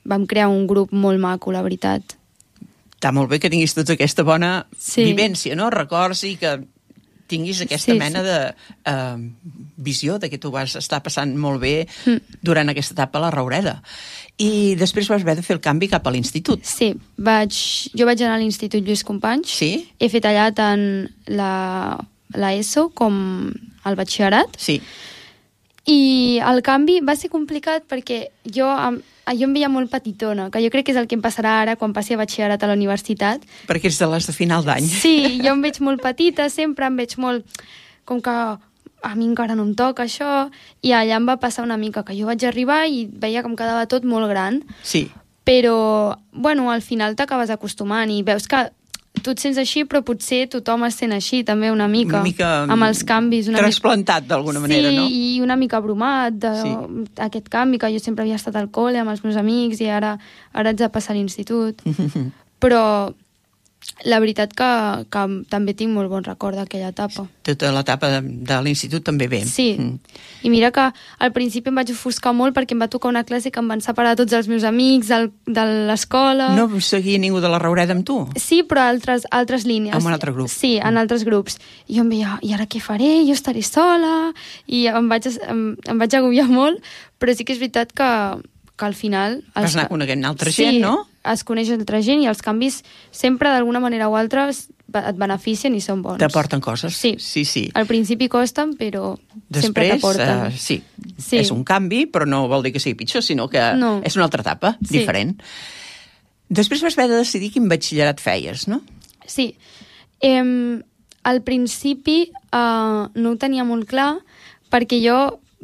vam crear un grup molt maco, la veritat. Està molt bé que tinguis tota aquesta bona vivència, no? Records i que tinguis aquesta mena de visió de que tu vas estar passant molt bé durant aquesta etapa a la Roureda. I després vas haver de fer el canvi cap a l'institut. Sí, jo vaig anar a l'Institut Lluís Companys. Sí? He fet allà tant l'ESO com el batxillerat. Sí. I el canvi va ser complicat perquè jo em veia molt petitona, que jo crec que és el que em passarà ara quan passi a batxillerat a la universitat. Perquè ets de les de final d'any. Sí, jo em veig molt petita, sempre em veig molt... com que a mi encara no em toca això, i allà em va passar una mica, que jo vaig arribar i veia que em quedava tot molt gran. Sí. Però, bueno, al final t'acabes acostumant i veus que tu et sents així, però potser tothom es sent així també una mica amb els canvis. Trasplantat d'alguna manera, no? Sí, i una mica abrumat d'aquest canvi, que jo sempre havia estat al col·le amb els meus amics i ara haig de passar a l'institut. Però la veritat que també tinc molt bon record d'aquella etapa. Tota l'etapa de l'institut també bé. Sí, i mira que al principi em vaig ofuscar molt perquè em va tocar una classe que em van separar tots els meus amics de l'escola. No seguia ningú de la Roureda amb tu? Sí, però altres línies. En un altre grup? Sí, en altres grups. I jo em veia, i ara què faré? Jo estaré sola? I em vaig agobiar molt, però sí que és veritat que al final... Vas anar coneguent altra gent, no? Sí, es coneix altra gent i els canvis sempre d'alguna manera o altra et beneficien i són bons. T'aporten coses? Sí. Al principi costen, però sempre t'aporten. Sí, és un canvi, però no vol dir que sigui pitjor, sinó que és una altra etapa, diferent. Després vas haver de decidir quin batxillerat feies, no? Sí. Al principi no ho tenia molt clar, perquè jo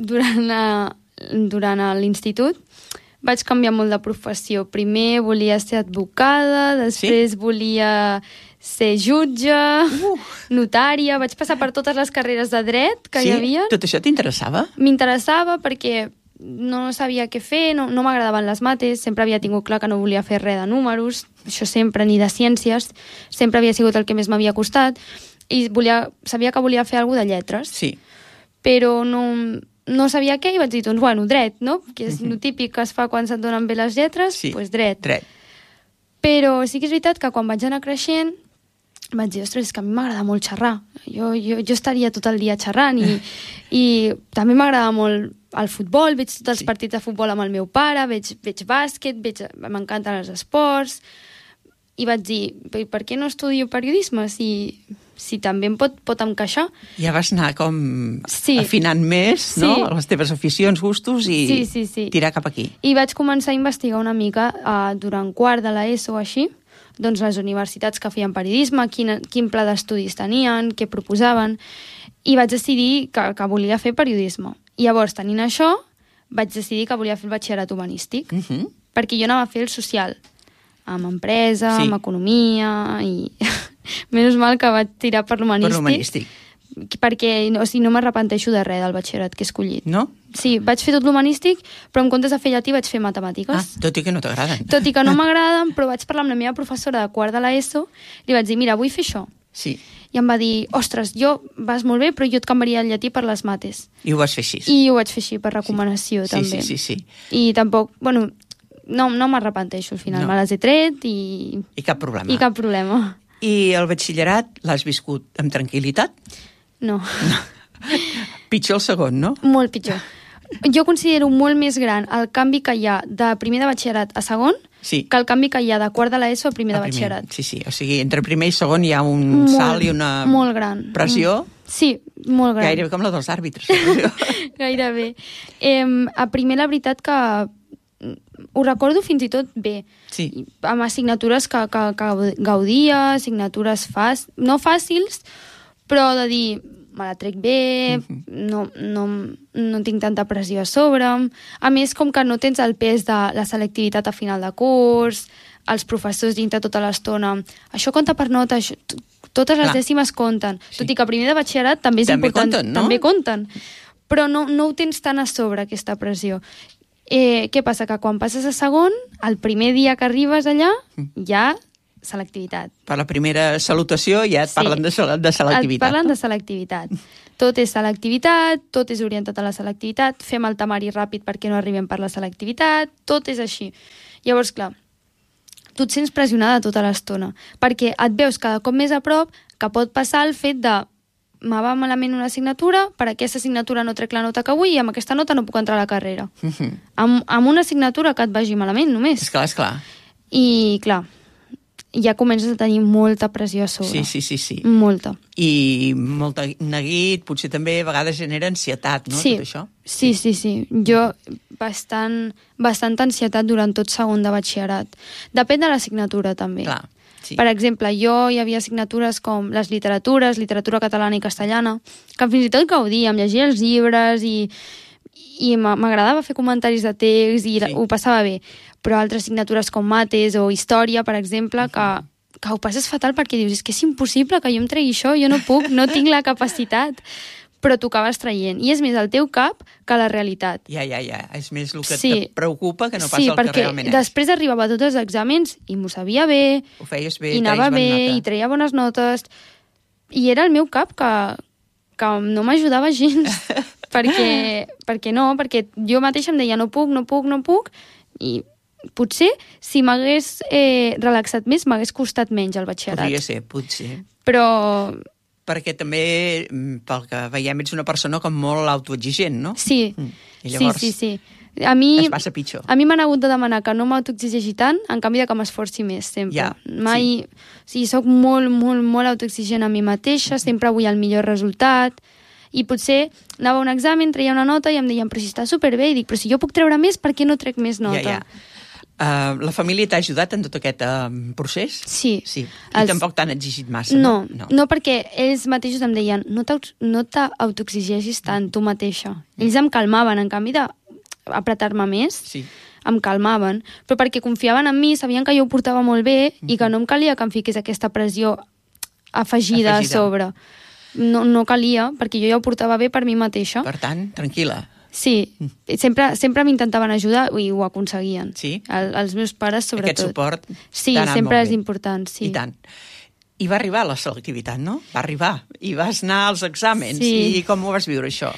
durant l'institut vaig canviar molt de professió. Primer volia ser advocada, després volia ser jutge, notària, vaig passar per totes les carreres de dret que hi havia. Tot això t'interessava? M'interessava perquè no sabia què fer, no m'agradaven les mates, sempre havia tingut clar que no volia fer res de números, això sempre, ni de ciències, sempre havia sigut el que més m'havia costat, i sabia que volia fer alguna cosa de lletres. Sí. Però no sabia què i vaig dir, doncs, bueno, dret, no? Que és el típic que es fa quan se't donen bé les lletres, doncs dret. Però sí que és veritat que quan vaig anar creixent vaig dir, ostres, és que a mi m'agrada molt xerrar. Jo estaria tot el dia xerrant i també m'agrada molt el futbol, veig tots els partits de futbol amb el meu pare, veig bàsquet, m'encanten els esports, i vaig dir, per què no estudio periodisme si també em pot encaixar? Ja vas anar com afinant més, no? Les teves aficions, gustos i tirar cap aquí. I vaig començar a investigar una mica durant quart de l'ESO o així, doncs les universitats que feien periodisme, quin pla d'estudis tenien, què proposaven, i vaig decidir que volia fer periodisme. I llavors, tenint això, vaig decidir que volia fer el batxillerat humanístic, perquè jo anava a fer el social, amb empresa, amb economia, i menys mal que vaig tirar per l'humanístic. Perquè no m'arrepenteixo de res del batxillerat que he escollit. No? Sí, vaig fer tot l'humanístic, però en comptes de fer llatí vaig fer matemàtiques. Tot i que no t'agraden. Tot i que no m'agraden, però vaig parlar amb la meva professora de quart de l'ESO, li vaig dir, mira, vull fer això. Sí. I em va dir, ostres, vas molt bé, però jo et canviaria el llatí per les mates. I ho vas fer així. I ho vaig fer així, per recomanació, també. Sí. I tampoc, bueno, no m'arrepenteixo, al final me les he tret i... I cap problema. I el batxillerat l'has viscut amb tranquil·litat? No. Pitjor el segon, no? Molt pitjor. Jo considero molt més gran el canvi que hi ha de primer de batxillerat a segon que el canvi que hi ha de quart de l'ESO a primer de batxillerat. Sí, o sigui, entre primer i segon hi ha un salt i una molt gran. Pressió. Sí, molt gran. Gairebé com la dels àrbitres. Gairebé. A primer, la veritat que ho recordo fins i tot bé. Sí. Amb assignatures que gaudia, assignatures no fàcils, però de dir, me la trec bé, no tinc tanta pressió a sobre. A més, com que no tens el pes de la selectivitat a final de curs, els professors dintre tota l'estona, això compta per nota, totes les dècimes compten. Tot i que primer de batxillerat també és important. També compten, però no ho tens tan a sobre, aquesta pressió. Què passa? Que quan passes a segon, el primer dia que arribes allà, ja selectivitat. Per la primera salutació ja et parlen de selectivitat. Et parlen de selectivitat. Tot és selectivitat, tot és orientat a la selectivitat, fem el temari ràpid perquè no arribem per la selectivitat, tot és així. Llavors, clar, tu et sents pressionada tota l'estona, perquè et veus cada cop més a prop que pot passar el fet de me va malament una assignatura, per aquesta assignatura no trec la nota que vull i amb aquesta nota no puc entrar a la carrera. Amb una assignatura que et vagi malament, només. És clar. I, clar, ja comences a tenir molta pressió a sobre. Sí. Molta. I molt neguit, potser també a vegades genera ansietat, no? Sí. Tot això? Sí. Jo bastant ansietat durant tot segon de batxillerat. Depèn de l'assignatura, també. Clar. Sí. Per exemple, hi havia assignatures com les literatures, literatura catalana i castellana, que fins i tot gaudia, em llegia els llibres i m'agradava fer comentaris de text i ho passava bé. Però altres assignatures com mates o història, per exemple, que ho passes fatal perquè dius, és que és impossible que jo em tregui això, jo no puc, no tinc la capacitat. Però t'ho acabes traient. I és més el teu cap que la realitat. Ja. És més el que et preocupa que no pas el que realment és. Sí, perquè després arribava a tots els exàmens i m'ho sabia bé, ho feies bé, i anava bé, i treia bones notes. I era el meu cap que no m'ajudava gens. perquè jo mateixa em deia no puc, i potser si m'hagués relaxat més m'hagués costat menys el batxillerat. Podria ser, potser. Però perquè també, pel que veiem, ets una persona com molt autoexigent, no? Sí, I llavors sí. es passa pitjor. A mi m'han hagut de demanar que no m'autoexigeixi tant, en canvi que m'esforci més, sempre. Ja, mai... Sí, soc molt autoexigent a mi mateixa, sempre vull el millor resultat, i potser anava a un examen, treia una nota i em deien, però si està superbé, i dic, però si jo puc treure més, per què no trec més nota? Ja. La família t'ha ajudat en tot aquest procés? Sí. I tampoc t'han exigit massa, no? No, perquè ells mateixos em deien no t'autoexigeixis tant tu mateixa. Ells em calmaven, en canvi d'apretar-me més, em calmaven, però perquè confiaven en mi, sabien que jo ho portava molt bé i que no em calia que em fiqués aquesta pressió afegida a sobre. No calia, perquè jo ja ho portava bé per mi mateixa. Per tant, tranquil·la. Sí, sempre m'intentaven ajudar i ho aconseguien. Sí? Els meus pares, sobretot. Aquest suport sí, sempre és important, sí. I tant. I va arribar la selectivitat, no? Va arribar. I vas anar als exàmens. Sí. I com ho vas viure, això?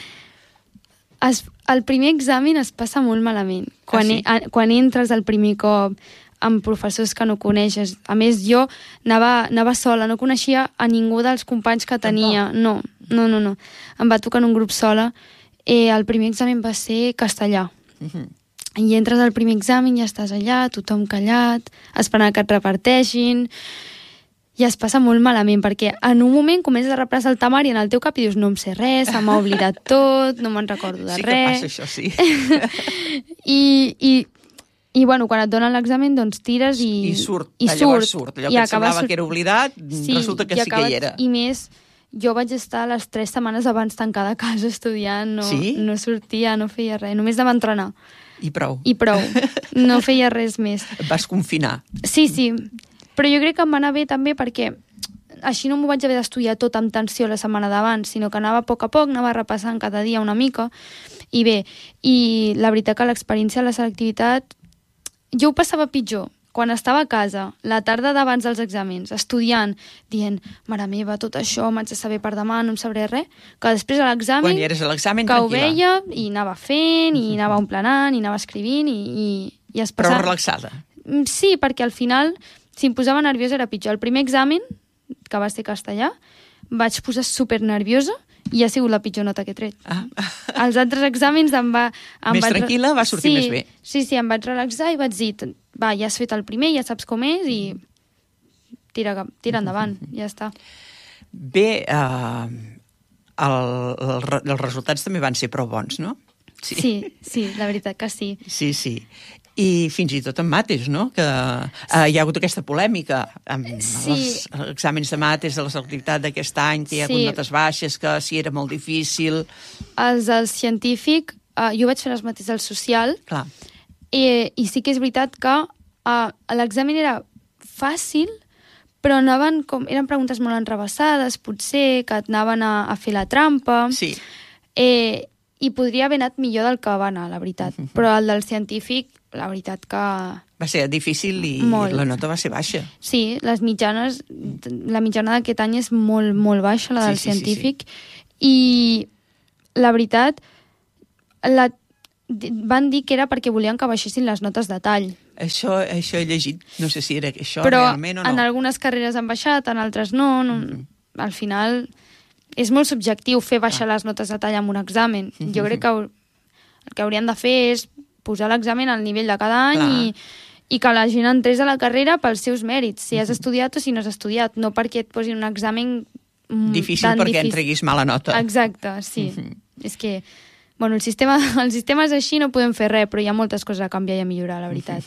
El primer examen es passa molt malament. Quan entres el primer cop amb professors que no coneixes. A més, jo anava sola, no coneixia a ningú dels companys que tenia. No. Em va tocar en un grup sola. El primer examen va ser castellà. I entres al primer examen i estàs allà, tothom callat, esperant que et reparteixin, i es passa molt malament, perquè en un moment comences a repassar el temari en el teu cap i dius, no em sé res, se m'ha oblidat tot, no me'n recordo de res. Sí que passa això, sí. I bueno, quan et donen l'examen, doncs tires i surt. Llavors surt. Allò que et semblava que era oblidat, resulta que sí que hi era. I més, jo vaig estar les 3 setmanes abans tancada a casa estudiant, no sortia, no feia res, només de m'entrenar. I prou. No feia res més. Et vas confinar. Sí, però jo crec que em va anar bé també perquè així no m'ho vaig haver d'estudiar tot amb tensió la setmana d'abans, sinó que anava a poc, anava repassant cada dia una mica, i bé, i la veritat que l'experiència de la selectivitat jo ho passava pitjor. Quan estava a casa, la tarda d'abans dels exàmens, estudiant, dient, mare meva, tot això m'haig de saber per demà, no em sabré res, que després a l'examen... Quan hi eres a l'examen, que tranquil·la. ho veia i anava fent, i anava emplenant, i anava escrivint, i es passava... Però relaxada. Sí, perquè al final, si em posava nerviosa era pitjor. El primer examen, que va ser castellà, vaig posar supernerviosa i ha sigut la pitjor nota que he tret. Els altres exàmens Més tranquil·la, va sortir més bé. Sí, em vaig relaxar i vaig dir, va, ja has fet el primer, ja saps com és i tira endavant, ja està. Bé, els resultats també van ser prou bons, no? Sí, la veritat que sí. Sí. I fins i tot en mates, no? Que hi ha hagut aquesta polèmica amb els exàmens de mates de la selectivitat d'aquest any, que hi ha hagut notes baixes, que sí era molt difícil. Els del científic, jo vaig fer les mates del social. Clar. I sí que és veritat que l'examen era fàcil, però eren preguntes molt enrevessades, potser, que et anaven a fer la trampa. Sí. I podria haver anat millor del que va anar, la veritat. Però el del científic, la veritat que... Va ser difícil i la nota va ser baixa. Sí, la mitjana d'aquest any és molt, molt baixa, la del científic. I la veritat, van dir que era perquè volien que baixessin les notes de tall, Això he llegit, no sé si era això però realment o no. en algunes carreres han baixat, en altres no. Al final és molt subjectiu fer baixar les notes de tall en un examen. Jo crec que el que haurien de fer és posar l'examen al nivell de cada any i que la gent entrés a la carrera pels seus mèrits, si has estudiat o si no has estudiat, no perquè et posin un examen difícil perquè en treguis mala nota. Exacte, sí. És que, bueno, el sistema és així, no podem fer res, però hi ha moltes coses a canviar i a millorar, la veritat.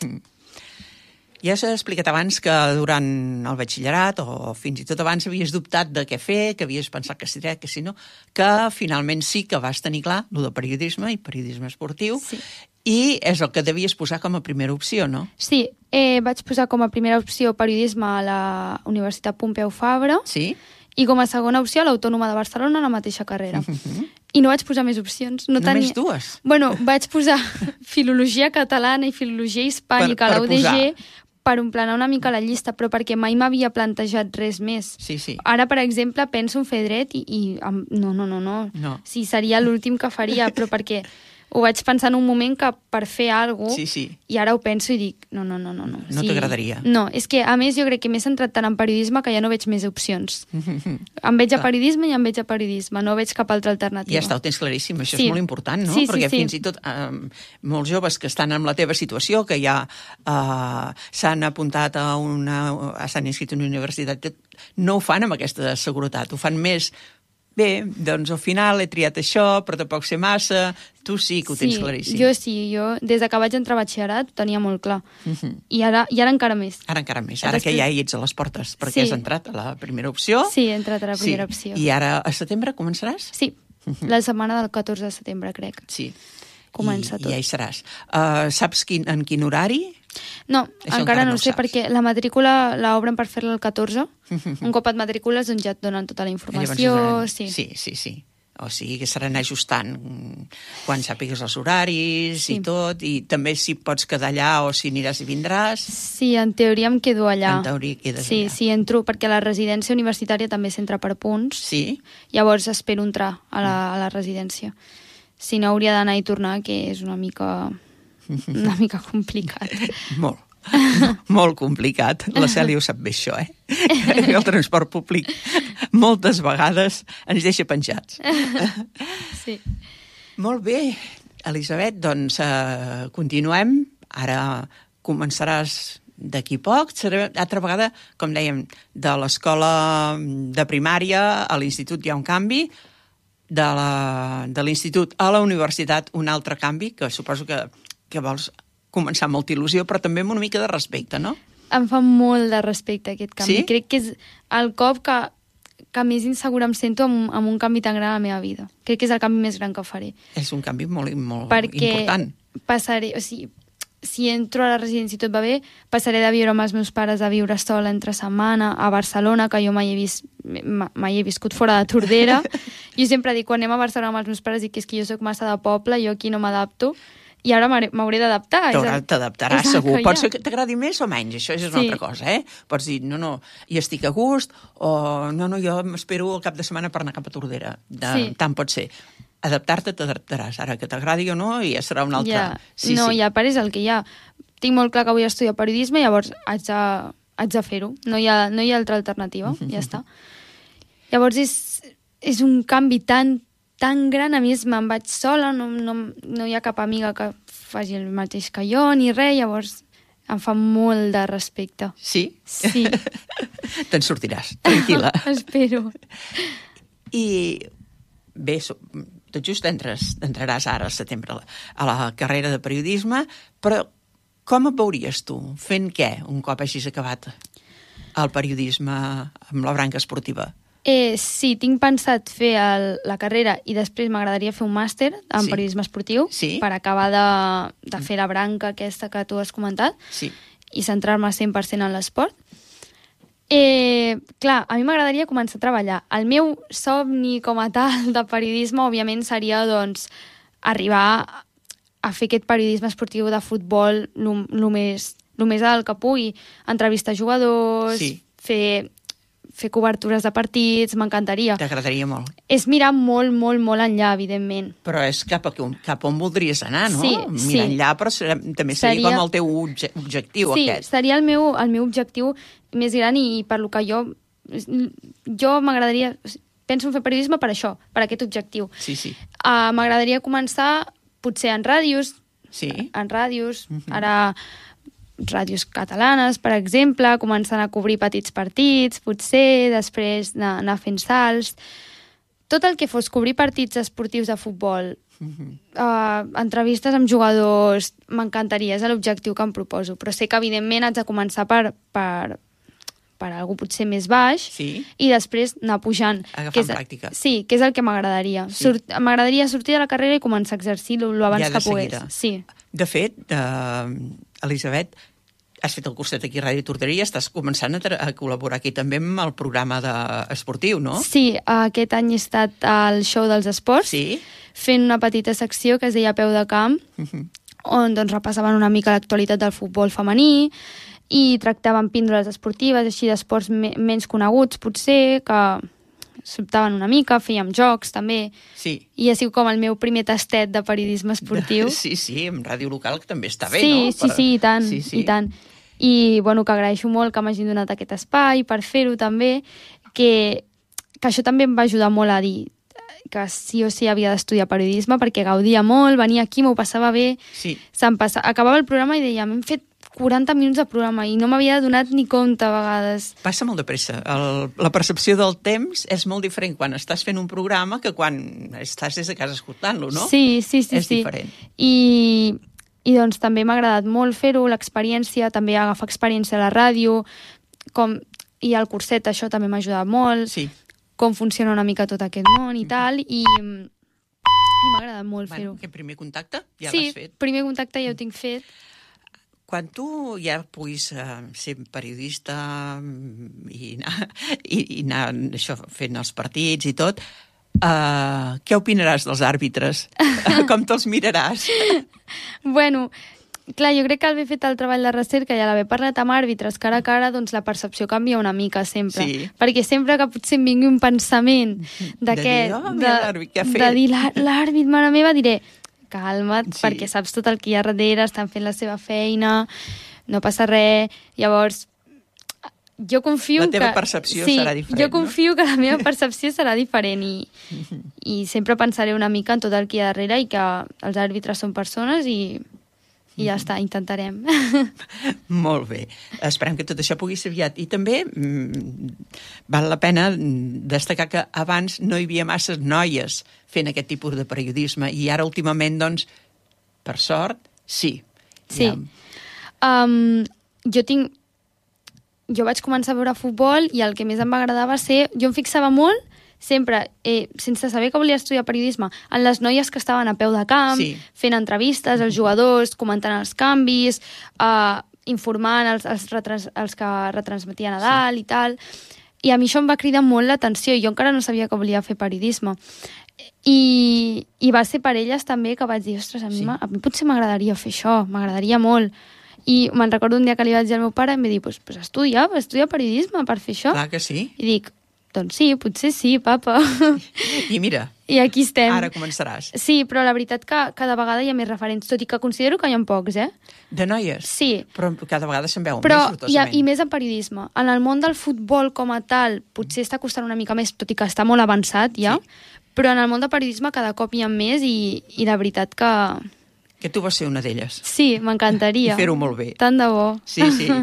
Ja s'ha explicat abans que durant el batxillerat o fins i tot abans havies dubtat de què fer, que havies pensat que sí, que sí, no, que finalment sí que vas tenir clar el de periodisme i periodisme esportiu, i és el que devies posar com a primera opció, no? Sí, vaig posar com a primera opció periodisme a la Universitat Pompeu Fabra, i com a segona opció a l'Autònoma de Barcelona, a la mateixa carrera. I no vaig posar més opcions. Només dues? Bueno, vaig posar filologia catalana i filologia hispànica a la UDG per emplenar una mica la llista, però perquè mai m'havia plantejat res més. Ara, per exemple, penso en fer dret i no. Sí, seria l'últim que faria, però perquè ho vaig pensar en un moment que per fer alguna cosa, i ara ho penso i dic, no. No t'agradaria? No, és que a més jo crec que m'he centrat tant en periodisme que ja no veig més opcions. Em veig a periodisme i em veig a periodisme, no veig cap altra alternativa. Ja està, ho tens claríssim, això és molt important, no? Perquè fins i tot molts joves que estan en la teva situació, que ja s'han apuntat s'han inscrit a una universitat, no ho fan amb aquesta seguretat, ho fan més bé, doncs al final he triat això, però tampoc sé massa. Tu sí que ho tens claríssim. Jo des que vaig entrar a batxillerat ho tenia molt clar. I ara encara més. Ara que ja hi ets a les portes, perquè has entrat a la primera opció. Sí, he entrat a la primera opció. I ara a setembre començaràs? Sí, la setmana del 14 de setembre, crec. Sí. Comença tot. I ja hi seràs. Saps en quin horari? No, encara no ho sé, perquè la matrícula l'obren per fer-la el 14. Un cop et matricules, doncs ja et donen tota la informació. Sí. O sigui que seran ajustant quan sàpigues els horaris i tot, i també si pots quedar allà o si aniràs i vindràs. Sí, en teoria em quedo allà. En teoria quedes allà. Sí, entro, perquè la residència universitària també s'entra per punts. Sí. Llavors espero entrar a la residència. Si no, hauria d'anar i tornar, que és una mica complicat. Molt complicat. La Cèlia ho sap bé, això, El transport públic moltes vegades ens deixa penjats. Sí. Molt bé, Elisabet, doncs continuem. Ara començaràs d'aquí poc. Serà altra vegada, com dèiem, de l'escola de primària a l'institut hi ha un canvi, de l'institut a la universitat un altre canvi, que suposo que vols començar amb molta il·lusió, però també amb una mica de respecte, no? Em fa molt de respecte aquest canvi. Sí? Crec que és el cop que més insegura em sento amb un canvi tan gran a la meva vida. Crec que és el canvi més gran que faré. És un canvi molt important. Perquè si entro a la residència i tot va bé, passaré de viure amb els meus pares a viure sola entre setmana a Barcelona, que jo mai he viscut fora de Tordera. Jo sempre dic, quan anem a Barcelona amb els meus pares, dic que és que jo soc massa de poble, jo aquí no m'adapto. I ara m'hauré d'adaptar. T'adaptaràs, segur. Pot ser que t'agradi més o menys, això és una altra cosa, Pots dir, no, hi estic a gust, o no, jo m'espero el cap de setmana per anar cap a Tordera. Tant pot ser. Adaptar-te, t'adaptaràs. Ara que t'agradi o no, ja serà un altre. I a part és el que hi ha. Tinc molt clar que vull estudiar periodisme, llavors haig de fer-ho. No hi ha altra alternativa, ja està. Llavors és un canvi tan gran, a més me'n vaig sola, no hi ha cap amiga que faci el mateix que jo, ni res, llavors em fa molt de respecte. Sí? Sí. Te'n sortiràs, tranquil·la. Espero. I bé, tot just entraràs ara al setembre a la carrera de periodisme, però com et veuries tu? Fent què, un cop hagis acabat el periodisme amb la branca esportiva? Sí, tinc pensat fer la carrera i després m'agradaria fer un màster en periodisme esportiu per acabar de fer la branca aquesta que tu has comentat i centrar-me 100% en l'esport. Clar, a mi m'agradaria començar a treballar. El meu somni com a tal de periodisme, òbviament, seria doncs arribar a fer aquest periodisme esportiu de futbol el més alt que pugui, entrevistar jugadors, fer cobertures de partits, m'encantaria. T'agradaria molt. És mirar molt, molt, molt enllà, evidentment. Però és cap on voldries anar, no? Sí, Mirar enllà, però també seria com el teu objectiu, aquest. Sí, seria el meu objectiu més gran i per lo que jo m'agradaria... Penso en fer periodisme per això, per aquest objectiu. Sí, sí. M'agradaria començar, potser en ràdios, ara ràdios catalanes, per exemple, començant a cobrir petits partits, potser, després anar fent salts. Tot el que fos cobrir partits esportius de futbol, entrevistes amb jugadors, m'encantaria, és l'objectiu que em proposo. Però sé que, evidentment, haig de començar per algú potser més baix i després anar pujant. Agafant pràctica. Sí, que és el que m'agradaria. Sí. M'agradaria sortir de la carrera i començar a exercir l'abans que pogués. Sí. De fet, Elisabet, has fet el curset aquí a Ràdio Tordera i estàs començant a col·laborar aquí també amb el programa esportiu, no? Sí, aquest any he estat al show dels esports, fent una petita secció que es deia Peu de Camp, on doncs repassaven una mica l'actualitat del futbol femení, i tractaven píndoles esportives, així d'esports menys coneguts, potser, que sobtaven una mica, fèiem jocs, també. Sí. I ha sigut com el meu primer tastet de periodisme esportiu. Sí, en ràdio local que també està bé, no? Sí, i tant, i tant. I, bueno, que agraeixo molt que m'hagin donat aquest espai per fer-ho també, que això també em va ajudar molt a dir que sí o sí havia d'estudiar periodisme, perquè gaudia molt, venia aquí, m'ho passava bé. Sí. Acabava el programa i deia, m'hem fet 40 minuts de programa i no m'havia donat ni compte a vegades. Passa molt de pressa. La percepció del temps és molt diferent quan estàs fent un programa que quan estàs des de casa escoltant-lo, no? Sí. És diferent. I doncs també m'ha agradat molt fer-ho, l'experiència, també agafar experiència a la ràdio, i al curset això també m'ha ajudat molt, com funciona una mica tot aquest món i tal, i m'ha agradat molt fer-ho. Aquest primer contacte ja l'has fet? Sí, primer contacte ja ho tinc fet. Quan tu ja puguis ser periodista i anar això, fent els partits i tot, què opinaràs dels àrbitres? Com te'ls miraràs? Bueno, clar, jo crec que al haver fet el treball de recerca i a l'haver parlat amb àrbitres cara a cara, doncs la percepció canvia una mica sempre. Sí. Perquè sempre que potser em vingui un pensament de dir l'àrbit, mare meva, diré calma't, perquè saps tot el que hi ha darrere, estan fent la seva feina, no passa res. Llavors, jo confio la teva percepció serà diferent. Jo confio que la meva percepció serà diferent i sempre pensaré una mica en tot el que hi ha darrere i que els àrbitres són persones i ja està, intentarem. Molt bé. Esperem que tot això pugui ser aviat. I també val la pena destacar que abans no hi havia masses noies fent aquest tipus de periodisme i ara últimament, doncs, per sort, sí. Sí. Jo vaig començar a veure futbol i el que més em va agradar va ser... Jo em fixava molt sempre, sense saber que volia estudiar periodisme, en les noies que estaven a peu de camp, fent entrevistes als jugadors, comentant els canvis, informant els que retransmetien a dalt i tal. I a mi això em va cridar molt l'atenció i jo encara no sabia que volia fer periodisme. I va ser per elles també que vaig dir, ostres, a mi potser m'agradaria fer això, m'agradaria molt. I me'n recordo un dia que li vaig dir al meu pare i em va dir, pues estudia periodisme per fer això. Clar que sí. I dic, doncs sí, potser sí, papa. I mira, i aquí estem. Ara començaràs. Sí, però la veritat que cada vegada hi ha més referents, tot i que considero que hi ha pocs, De noies? Sí. Però cada vegada se'n veu més, sortosament. I més en periodisme. En el món del futbol com a tal, potser està costant una mica més, tot i que està molt avançat ja, però en el món del periodisme cada cop hi ha més i la veritat que... Que tu vas ser una d'elles. Sí, m'encantaria. I fer-ho molt bé. Tant de bo. Sí.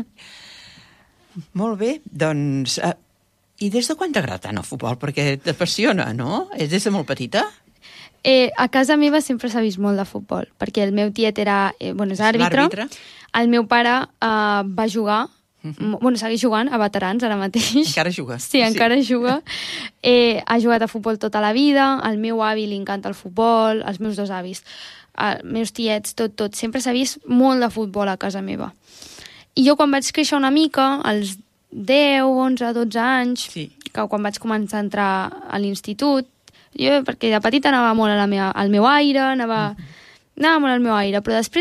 Molt bé, doncs... I des de quan t'agrada tant el futbol? Perquè t'apassiona, no? És des de molt petita? A casa meva sempre s'ha vist molt de futbol, perquè el meu tiet és àrbitre. El meu pare va jugar, segueix jugant a veterans ara mateix. Encara juga? Sí, encara juga. Ha jugat a futbol tota la vida, al meu avi li encanta el futbol, als meus dos avis, als meus tiets, tot. Sempre s'ha vist molt de futbol a casa meva. I jo quan vaig créixer una mica, als 10, 11, 12 anys, que quan vaig començar a entrar a l'institut, jo, perquè de petita anava molt al meu aire, anava molt al meu aire, però després,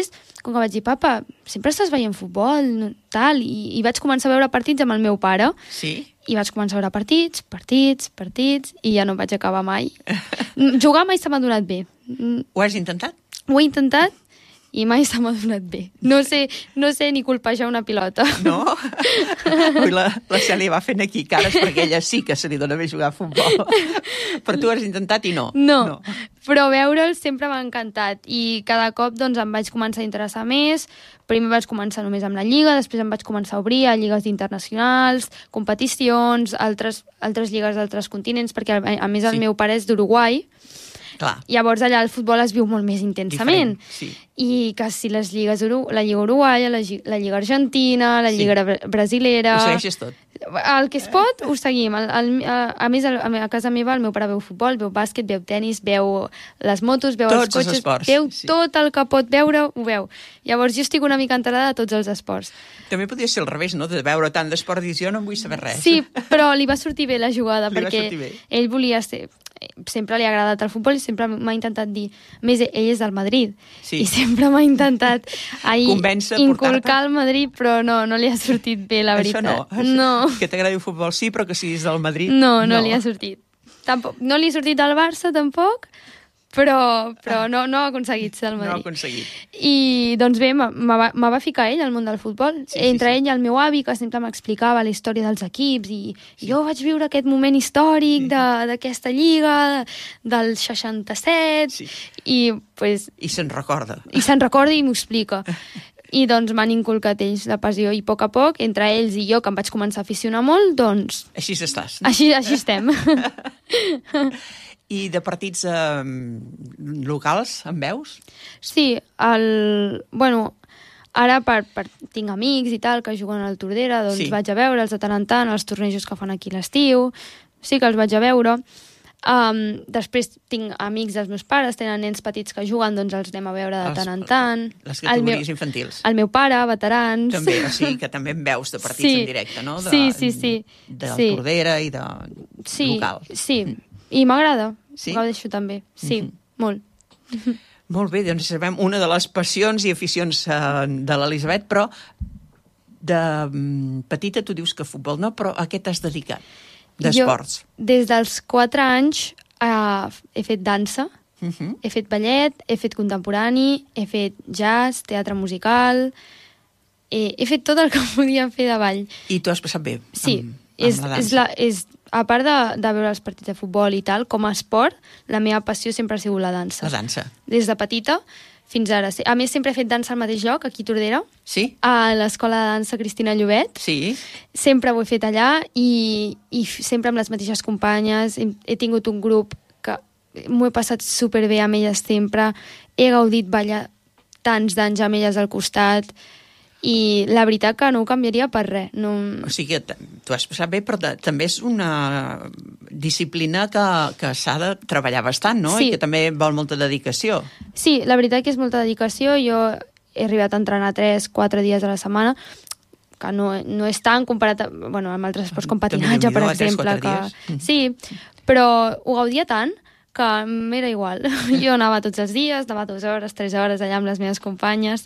com que vaig dir, papa, sempre estàs veient futbol, tal, i vaig començar a veure partits amb el meu pare. Sí? I vaig començar a veure partits, i ja no vaig acabar mai. Jugar mai se m'ha donat bé. Ho has intentat? Ho he intentat i mai se m'ha donat bé. No sé ni colpejar una pilota. No? Ui, la Cèlia va fent aquí cares perquè ella sí que se li dona bé jugar a futbol. Però tu has intentat i no. No. Però veure'l sempre m'ha encantat i cada cop doncs, em vaig començar a interessar més. Primer vaig començar només amb la Lliga, després em vaig començar a obrir a lligues internacionals, competicions, altres lligues d'altres continents, perquè a més el meu pare és d'Uruguai. Clar. Llavors allà el futbol es viu molt més intensament. Diferent, sí. I que si la Lliga Uruguaia, la Lliga Argentina, la Lliga brasilera... Ho segueixes tot? El que es pot, ho seguim. A més, a casa meva el meu pare veu futbol, veu bàsquet, veu tenis, veu les motos, veu els cotxes, esports, veu tot el que pot veure, ho veu. Llavors jo estic una mica enterada de tots els esports. També podria ser al revés, no?, de veure tant d'esport i dir, jo no en vull saber res. Sí, però li va sortir bé la jugada, perquè ell volia ser... Sempre li ha agradat el futbol i sempre m'ha intentat dir... A més, ell és del Madrid i sempre m'ha intentat inculcar el Madrid, però no li ha sortit bé, la veritat. Això no. Que t'agradi el futbol sí, però que siguis del Madrid... No li ha sortit. No li ha sortit al Barça, tampoc, però no ha aconseguit ser el Madrid. No ha aconseguit. I, doncs bé, me va ficar ell al món del futbol. Entre ell i el meu avi, que sempre m'explicava la història dels equips, i jo vaig viure aquest moment històric d'aquesta lliga, del 67, i se'n recorda. I se'n recorda i m'ho explica. I doncs m'han inculcat ells la passió, i a poc, entre ells i jo, que em vaig començar a aficionar molt, doncs... Així estàs. Així estem. I de partits locals, en veus? Sí, ara tinc amics i tal que juguen al Tordera, doncs vaig a veure'ls de tant en tant, els tornejos que fan aquí l'estiu, sí que els vaig a veure. Després tinc amics dels meus pares, tenen nens petits que juguen, doncs els anem a veure de tant en tant. Les categories infantils. El meu pare, veterans. També, o sigui que també en veus de partits en directe, no? Sí. De Tordera i de local. Sí, i m'agrada. Gaudeixo també, sí, molt. Molt bé, doncs sabem una de les passions i aficions de l'Elisabet, però de petita tu dius que futbol no, però a què t'has dedicat d'esports? Jo, des dels 4 anys he fet dansa, he fet ballet, he fet contemporani, he fet jazz, teatre musical, he fet tot el que podia fer de ball. I t'ho has passat bé? Sí, a part de veure els partits de futbol i tal, com a esport, la meva passió sempre ha sigut la dansa. La dansa. Des de petita fins ara. A més, sempre he fet dansa al mateix lloc, aquí a Tordera. Sí? A l'Escola de Dansa Cristina Llobet. Sí. Sempre ho he fet allà i sempre amb les mateixes companyes. He tingut un grup que m'ho he passat superbé amb elles sempre. He gaudit ballar tants d'anys amb elles al costat. I la veritat que no ho canviaria per res. No... O sigui, t'ho has passat bé, però també és una disciplina que s'ha de treballar bastant, no? Sí. I que també vol molta dedicació. Sí, la veritat que és molta dedicació. Jo he arribat a entrenar 3-4 dies a la setmana, que no és tant comparat amb altres esports com patinatge, per exemple. Sí, però ho gaudia tant que m'era igual. Jo anava tots els dies, anava 2 hores, 3 hores allà amb les meves companyes.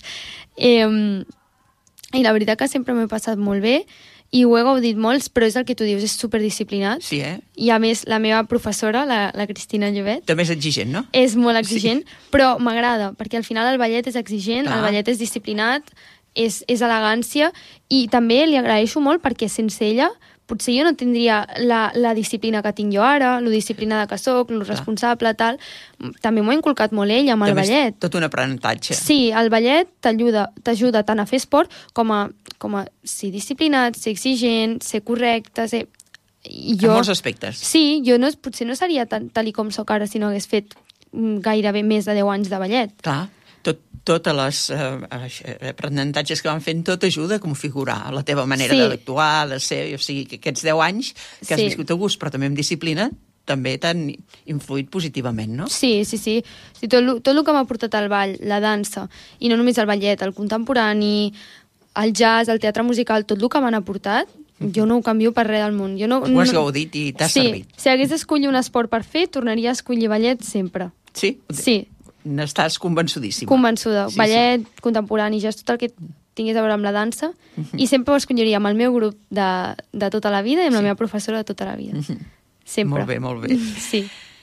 I la veritat que sempre m'he passat molt bé i ho he gaudit molt, però és el que tu dius, és superdisciplinat. Sí, I a més, la meva professora, la Cristina Llobet... També és exigent, no? És molt exigent, però m'agrada, perquè al final el ballet és exigent, el ballet és disciplinat, és elegància, i també li agraeixo molt perquè sense ella potser jo no tindria la disciplina que tinc jo ara, lo disciplinada que soc, lo responsable, tal. També m'ho ha inculcat molt ell amb el ballet. Tot un aprenentatge. Sí, el ballet t'ajuda tant a fer esport com a ser disciplinat, ser exigent, ser correcte, ser... En molts aspectes. Sí, jo potser no seria tal com soc ara si no hagués fet gairebé més de 10 anys de ballet. Clar. Totes les aprenentatges que van fent, tot ajuda a configurar la teva manera d'actuar, de ser... O sigui, que aquests 10 anys que has viscut a gust, però també amb disciplina, també t'han influït positivament, no? Sí. Tot el que m'ha portat al ball, la dansa, i no només el ballet, el contemporani, el jazz, el teatre musical, tot el que m'han aportat, jo no ho canvio per res del món. Ho has gaudit i t'ha servit. Si hagués d'escollir un esport per fer, tornaria a escollir ballet sempre. Sí? Sí. n'estàs convençudíssima. Convençuda. Ballet, contemporani, jazz, tot el que tingués a veure amb la dansa, i sempre ho escolliria amb el meu grup de tota la vida i amb la meva professora de tota la vida. Sempre. Molt bé. Sí.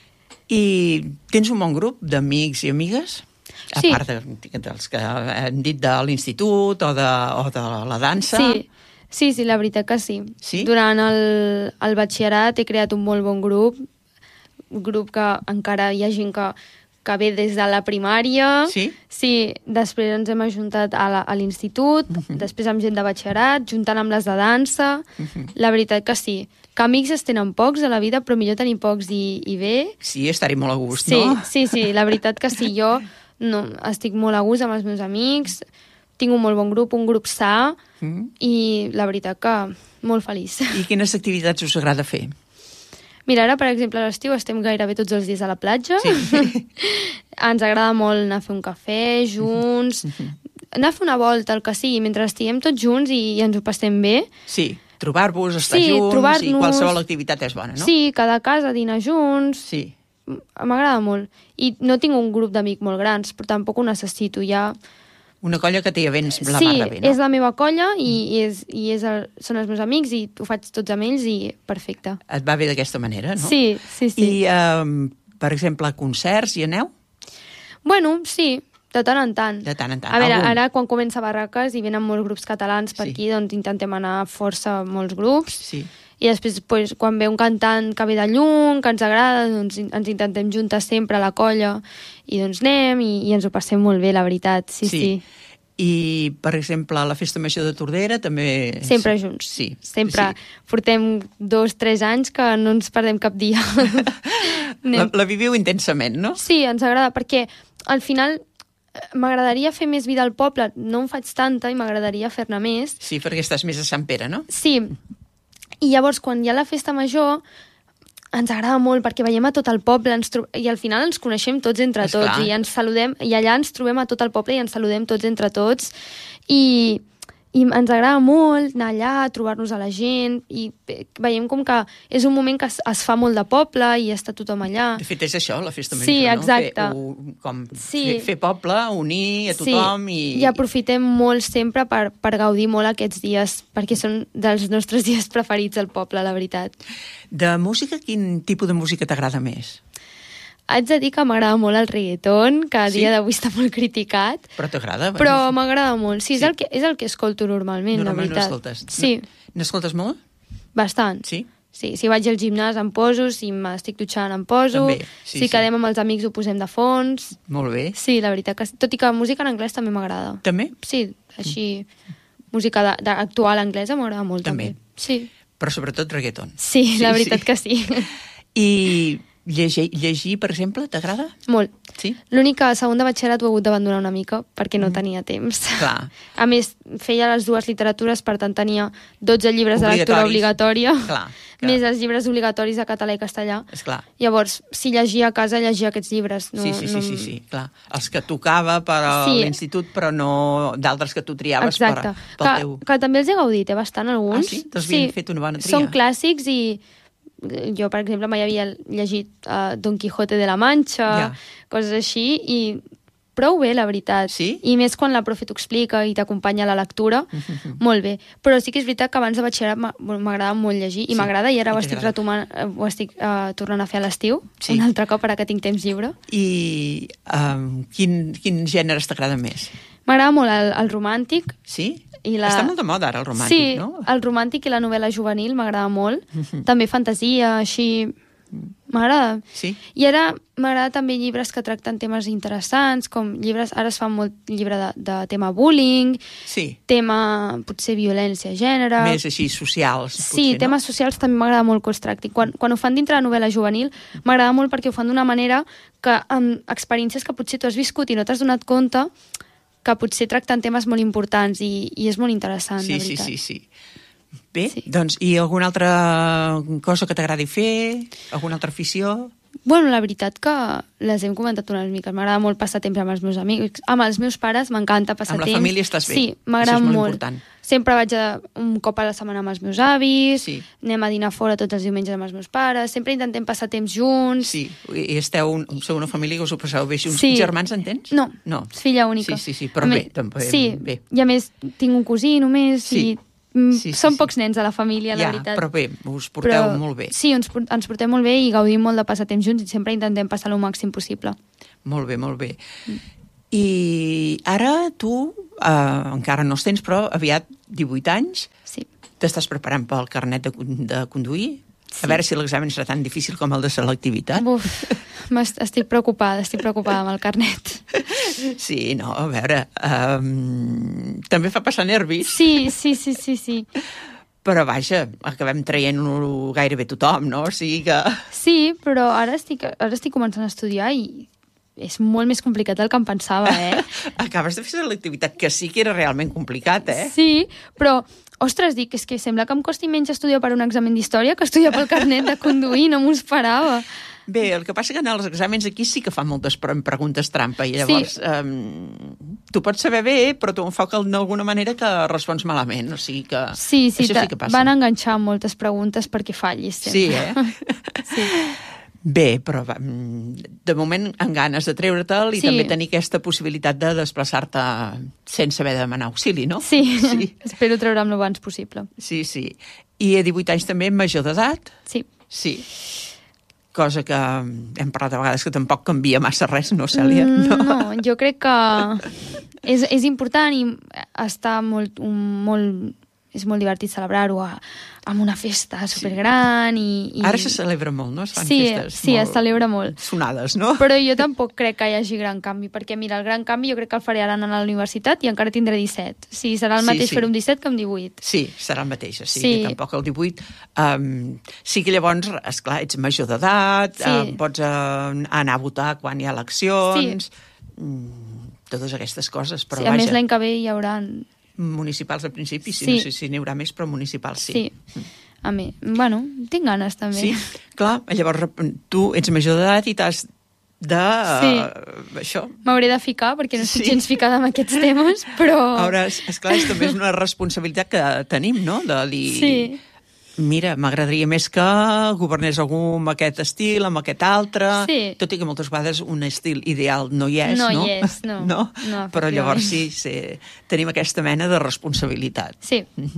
I tens un bon grup d'amics i amigues? Sí. A part dels que hem dit de l'institut o de la dansa? Sí, la veritat que sí. Sí? Durant el batxillerat he creat un molt bon grup que encara hi ha gent que ve des de la primària. Sí? Sí, després ens hem ajuntat a l'institut, després amb gent de batxillerat, juntant amb les de dansa. La veritat que sí. Que amics es tenen pocs a la vida, però millor tenir pocs i bé. Sí, estaré molt a gust, no? Sí, la veritat que sí. Jo estic molt a gust amb els meus amics, tinc un molt bon grup, un grup sa, i la veritat que molt feliç. I quines activitats us agrada fer? Mira, ara, per exemple, a l'estiu estem gairebé tots els dies a la platja. Sí. Ens agrada molt anar a fer un cafè junts, anar a fer una volta, el que sigui, mentre estiguem tots junts i ens ho passem bé. Sí, trobar-vos, estar junts, i qualsevol activitat és bona, no? Sí, cada casa, dinar junts. Sí. M'agrada molt. I no tinc un grup d'amics molt grans, però tampoc ho necessito, ja... Una colla que té vens la mar de bé, no? Sí, és la meva colla i són els meus amics i ho faig tots amb ells i perfecte. Et va bé d'aquesta manera, no? Sí. I, per exemple, a concerts hi aneu? Bueno, sí, de tant en tant. De tant en tant. A veure, ara quan comença Barraques i venen molts grups catalans per aquí, doncs intentem anar força a molts grups. Sí. I després, quan ve un cantant que ve de lluny, que ens agrada, doncs ens intentem juntar sempre a la colla i doncs anem i ens ho passem molt bé, la veritat, sí. I, per exemple, a la Festa Major de Tordera també... Sempre junts. Sí. Sempre. Portem 2-3 anys que no ens perdem cap dia. La viviu intensament, no? Sí, ens agrada, perquè al final m'agradaria fer més vida al poble, no en faig tanta i m'agradaria fer-ne més. Sí, perquè estàs més a Sant Pere, no? Sí. I llavors, quan hi ha la festa major, ens agrada molt perquè veiem a tot el poble i al final ens coneixem tots entre tots i ens saludem, i allà ens trobem a tot el poble i ens saludem tots entre tots i ens agrada molt anar allà, trobar-nos a la gent i veiem com que és un moment que es fa molt de poble i està tothom allà. De fet, és això, la festa major, sí, exacte. Fer poble, unir a tothom i aprofitem molt sempre per gaudir molt aquests dies, perquè són dels nostres dies preferits al poble, la veritat. De música, quin tipus de música t'agrada més? Haig de dir que m'agrada molt el reggaeton, que a dia d'avui està molt criticat. Però t'agrada? Però m'agrada molt. Sí, és el que escolto normalment, la veritat. No escoltes? Sí. N'escoltes molt? Bastant. Sí? Sí, si vaig al gimnàs em poso, si m'estic dutxant em poso, també. Si quedem amb els amics ho posem de fons. Molt bé. Sí, la veritat que tot i que música en anglès també m'agrada. També? Sí, així, música actual anglesa m'agrada molt també. Sí. Però sobretot reggaeton. Sí, la veritat que sí. I llegir, per exemple, t'agrada? Molt. Sí? L'únic que a segon de batxillerat ho he hagut d'abandonar una mica perquè no tenia temps. Clar. A més, feia les dues literatures, per tant tenia 12 llibres de lectura obligatòria. Clar. Més els llibres obligatoris de català i castellà. Esclar. Llavors, si llegia a casa, llegia aquests llibres. No, sí, clar. Els que tocava per a l'institut, però no d'altres que tu triaves pel teu... Que també els he gaudit, bastant, alguns. Ah, sí? Doncs havien fet una bona tria. Són clàssics i jo, per exemple, mai havia llegit Don Quijote de la Mancha, coses així, i prou bé, la veritat. Sí? I més quan la profe t'ho explica i t'acompanya a la lectura, molt bé. Però sí que és veritat que abans de batxillerat m'agradava molt llegir, i m'agrada, i ara ho estic retomant, ho estic tornant a fer a l'estiu, un altre cop, ara que tinc temps lliure. I quin gènere t'agrada més? M'agrada molt el romàntic. Sí? Està molt de moda ara el romàntic, no? Sí, el romàntic i la novel·la juvenil m'agrada molt. També fantasia, així... M'agrada. Sí? I ara m'agrada també llibres que tracten temes interessants, com llibres... Ara es fa molt llibre de tema bullying, tema, potser, violència, gènere... Més així, socials, potser, sí, temes socials també m'agrada molt que els tracti. Quan ho fan dintre la novel·la juvenil, m'agrada molt perquè ho fan d'una manera que, amb experiències que potser tu has viscut i no t'has donat compte, que potser tracten temes molt importants i és molt interessant, la veritat. Sí. Bé, doncs, i alguna altra cosa que t'agradi fer? Alguna altra afició? Bueno, la veritat que les hem comentat unes miques. M'agrada molt passar temps amb els meus amics. Amb els meus pares m'encanta passar temps. Amb la família estàs bé. Sí, m'agrada molt. Això és molt important. Sempre vaig un cop a la setmana amb els meus avis, Sí. anem a dinar fora tots els diumenges amb els meus pares, sempre intentem passar temps junts. Sí, i sou una família que us ho passeu bé. Uns Sí. germans, en tens? No, No. filla única. Sí, però bé, també. Sí, bé. i a més tinc un cosí només Sí. i són pocs nens a la família, la veritat. Però bé, us porteu molt bé. Sí, ens portem molt bé i gaudim molt de passar temps junts i sempre intentem passar el màxim possible. Molt bé, molt bé. I ara tu, encara no els tens, però aviat 18 anys, Sí. t'estàs preparant pel carnet de conduir? Sí. A veure si l'examen serà tan difícil com el de selectivitat. Buf, estic preocupada amb el carnet. Sí, no, a veure, també fa passar nervis. Sí. Però vaja, acabem traient-ho gairebé tothom, no? O sigui que... Sí, però ara estic començant a estudiar i és molt més complicat del que em pensava, Acabes de fer selectivitat, que sí que era realment complicat, Sí, però, ostres, dic, és que sembla que em costi menys estudiar per un examen d'història que estudiar pel carnet de conduir, no m'ho esperava. Bé, el que passa que en els exàmens aquí sí que fan moltes preguntes trampa i llavors tu pots saber bé, però t'ho enfoca d'alguna manera que respons malament, o sigui que Sí, això sí que passa. Van enganxar moltes preguntes perquè fallis sempre. Sí, Bé, però de moment amb ganes de treure-te'l i també tenir aquesta possibilitat de desplaçar-te sense haver de demanar auxili, no? Sí. Espero treure'm el abans possible. Sí. I a 18 anys també major d'edat? Sí. Cosa que hem parlat a vegades que tampoc canvia massa res, no, Cèlia? No, jo crec que és important i està és molt divertit celebrar-ho amb una festa supergran i... Ara se celebra molt, no? Es fan festes molt es celebra molt. Sonades, no? Però jo tampoc crec que hi hagi gran canvi, perquè mira, el gran canvi jo crec que el faré ara anant a la universitat i encara tindré 17. Sí, serà el mateix fer un 17 que amb 18. Sí, serà el mateix, que tampoc el 18. Sí que llavors, esclar, ets major d'edat, pots anar a votar quan hi ha eleccions, totes aquestes coses, però vaja. A més, l'any que ve hi haurà... Municipals al principi, no sé si n'hi haurà més, però municipals sí. A mi, bueno, tinc ganes també. Sí, clar, llavors tu ets major d'edat i t'has de... això. M'hauré de ficar, perquè no estic gens ficada en aquests temes, però... Ara, esclar, també és una responsabilitat que tenim, no?, de dir... Sí. Mira, m'agradaria més que governés algú amb aquest estil, amb aquest altre, tot i que moltes vegades un estil ideal no hi és, no? No, però llavors sí, tenim aquesta mena de responsabilitat. Sí.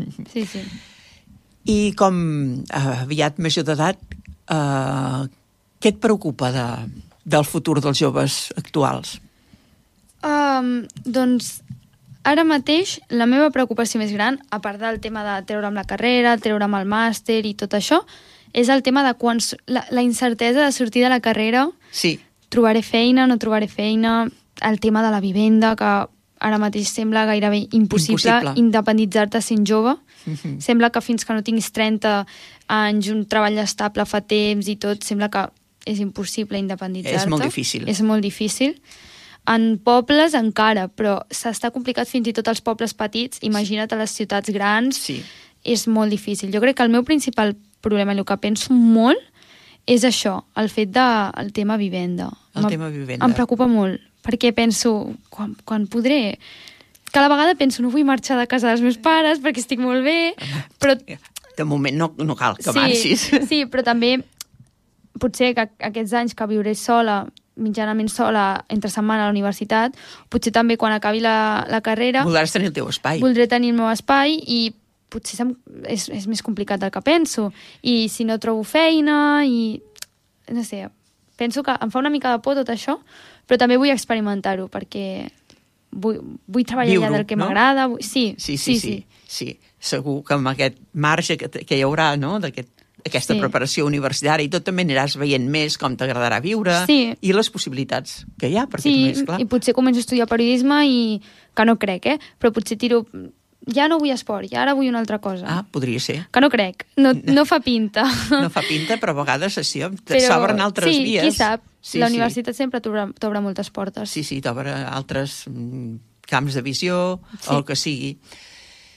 I com aviat major d'edat, què et preocupa del futur dels joves actuals? Doncs... Ara mateix, la meva preocupació més gran, a part del tema de treure'm la carrera, treure'm el màster i tot això, és el tema de quan la incertesa de sortir de la carrera, trobaré feina, no trobaré feina, el tema de la vivenda, que ara mateix sembla gairebé impossible. Independitzar-te sent jove. Sembla que fins que no tinguis 30 anys, un treball estable fa temps i tot, sembla que és impossible independitzar-te. És molt difícil. És molt difícil. En pobles encara, però s'està complicat fins i tot als pobles petits. Imagina't a les ciutats grans. És molt difícil. Jo crec que el meu principal problema, i el que penso molt, és això, el fet del tema vivenda. El tema vivenda. Em preocupa molt, perquè penso, quan podré... Que a la vegada penso, no vull marxar de casa dels meus pares perquè estic molt bé, però... De moment no cal que marxis. Sí, però també potser que aquests anys que viuré sola, mitjanament sola entre setmana a la universitat, potser també quan acabi la carrera... Voldràs tenir el teu espai. Voldré tenir el meu espai i potser és més complicat del que penso. I si no trobo feina i... No sé, penso que em fa una mica de por tot això, però també vull experimentar-ho perquè vull treballar allà del que m'agrada. Sí. Segur que amb aquest marge que hi haurà, no?, aquesta preparació universitària i tot també aniràs veient més com t'agradarà viure i les possibilitats que hi ha, perquè també és clar. I potser començo a estudiar periodisme i que no crec, però potser tiro... Ja no vull esport, ja ara vull una altra cosa. Ah, podria ser. Que no crec, no fa pinta. No fa pinta, però a vegades s'obren altres vies. Qui sap, la universitat sempre t'obre moltes portes. Sí, t'obre altres camps de visió o el que sigui.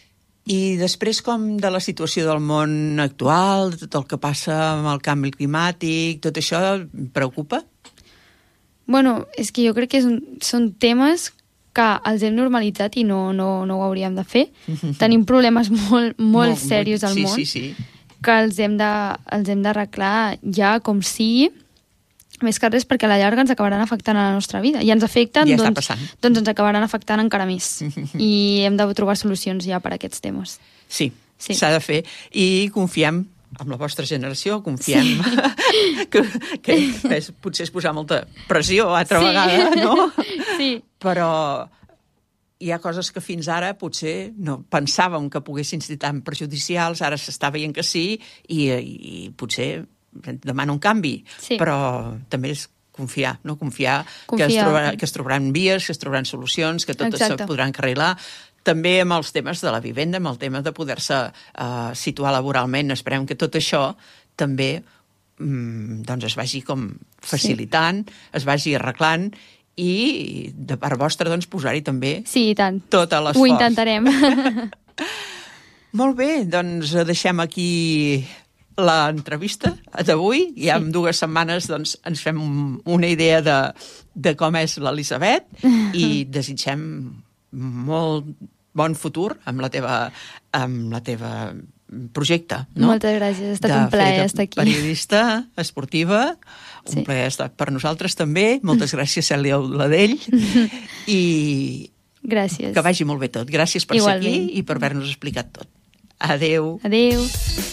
I després, com de la situació del món actual, de tot el que passa amb el canvi climàtic, tot això preocupa? Bueno, és que jo crec que són temes que els hem normalitzat i no ho hauríem de fer. Tenim problemes molt seriosos al món que els hem d'arreglar ja com sigui, més que res perquè a la llarga ens acabaran afectant a la nostra vida. I ens afecten, doncs ens acabaran afectant encara més. I hem de trobar solucions ja per a aquests temes. Sí, s'ha de fer. I confiem amb la vostra generació, confiem que potser és posar molta pressió altra vegada, no? Sí. Però hi ha coses que fins ara potser no pensàvem que poguessin ser tan perjudicials, ara s'està veient que sí, i potser demana un canvi, però també és confiar, no? Confiar. Que es trobaran vies, que es trobaran solucions, que tot això podran carrilar. També amb els temes de la vivenda, amb el tema de poder-se situar laboralment. Esperem que tot això també doncs es vagi com facilitant, es vagi arreglant i de part vostra doncs posar-hi també tot l'esforç. Ho intentarem. Molt bé, doncs deixem aquí l'entrevista d'avui. Ja en 2 setmanes doncs, ens fem una idea de com és l'Elisabet i desitgem molt bon futur amb la teva projecte. No? Moltes gràcies, ha estat un plaer estar aquí. Periodista esportiva, un plaer estar per nosaltres també. Moltes gràcies, Cèlia Oladell. I gràcies. Que vagi molt bé tot. Gràcies per ser aquí i per haver-nos explicat tot. Adéu. Adéu.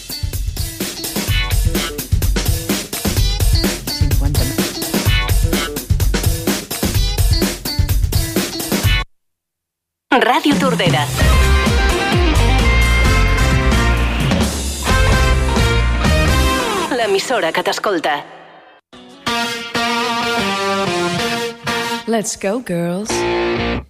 Ràdio Tordera. L'emissora que t'escolta. Let's go, girls.